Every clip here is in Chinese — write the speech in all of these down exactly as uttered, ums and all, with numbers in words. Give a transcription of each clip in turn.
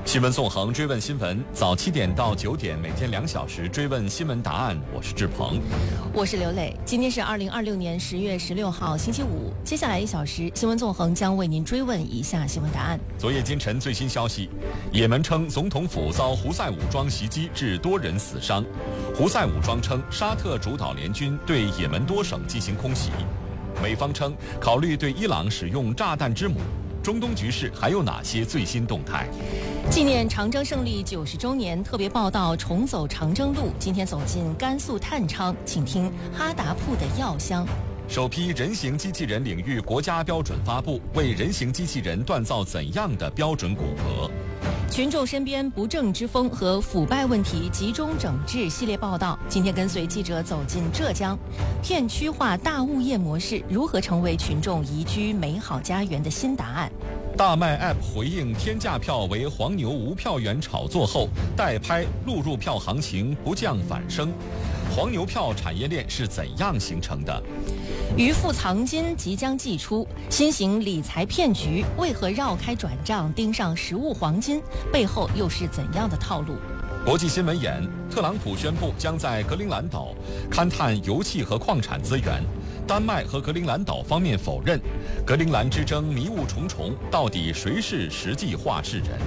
新闻纵横，追问新闻，早七点到九点，每天两小时追问新闻答案。我是志鹏， 我是刘磊。今天是二零二六年十月十六号，星期五。接下来一小时，新闻纵横将为您追问以下新闻答案。 昨夜今晨最新消息，也门称总统府遭胡塞武装袭击，致多人死伤。胡塞武装称，沙特主导联军对也门多省进行空袭。美方称，考虑对伊朗使用炸弹之母。中东局势还有哪些最新动态？ 纪念长征胜利九十周年特别报道重走长征路，今天走进甘肃探昌，请听哈达铺的药香。 首批人形机器人领域国家标准发布，为人形机器人锻造怎样的标准骨骼？ 群众身边不正之风和腐败问题集中整治系列报道，今天跟随记者走进浙江，片区化大物业模式如何成为群众宜居美好家园的新答案？ 大麦 App 回应天价票为黄牛无票源炒作后，代拍录入票行情不降反升，黄牛票产业链是怎样形成的？ 渔夫藏金即将祭出，新型理财骗局为何绕开转账盯上实物黄金？背后又是怎样的套路？ 国际新闻眼，特朗普宣布将在格陵兰岛勘探油气和矿产资源，丹麦和格陵兰岛方面否认。格陵兰之争迷雾重重，到底谁是实际话事人？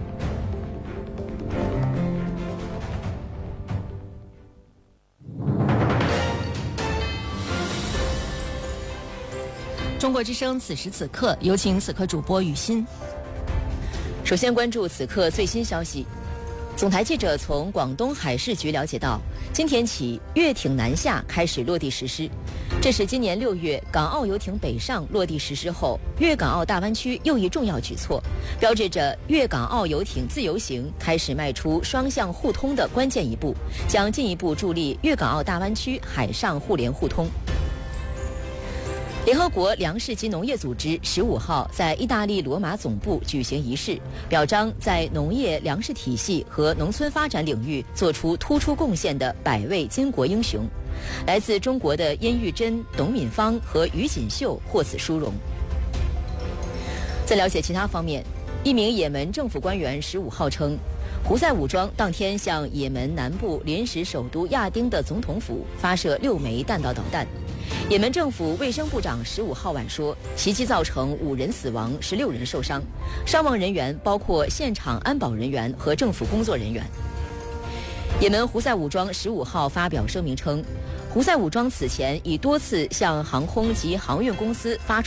中国之声此时此刻，有请此刻主播雨欣。 首先关注此刻最新消息。总台记者从广东海事局了解到，今天起粤艇南下开始落地实施。这是今年六月港澳游艇北上落地实施后，粤港澳大湾区又一重要举措，标志着粤港澳游艇自由行开始迈出双向互通的关键一步，将进一步助力粤港澳大湾区海上互联互通。联合国粮食及农业组织十五号在意大利罗马总部举行仪式，表彰在农业粮食体系和农村发展领域做出突出贡献的百位巾帼英雄。来自中国的殷玉珍、董敏芳和于锦绣获此殊荣。在了解其他方面，一名也门政府官员十五号称，胡塞武装当天向也门南部临时首都亚丁的总统府发射六枚弹道导弹。也门政府卫生部长十五号晚说，袭击造成五人死亡，十六人受伤，伤亡人员包括现场安保人员和政府工作人员。也门胡塞武装十五号发表声明称，胡塞武装此前已多次向航空及航运公司发出